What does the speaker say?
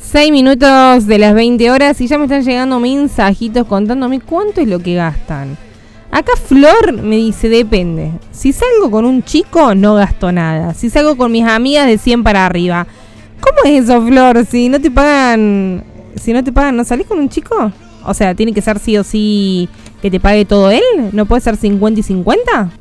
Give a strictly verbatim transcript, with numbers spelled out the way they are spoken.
Seis minutos de las veinte horas y ya me están llegando mensajitos contándome cuánto es lo que gastan. Acá Flor me dice, depende. Si salgo con un chico, no gasto nada. Si salgo con mis amigas, de cien para arriba. ¿Cómo es eso, Flor? Si no te pagan, si no te pagan, ¿no salís con un chico? O sea, ¿tiene que ser sí o sí que te pague todo él? ¿No puede ser cincuenta y cincuenta?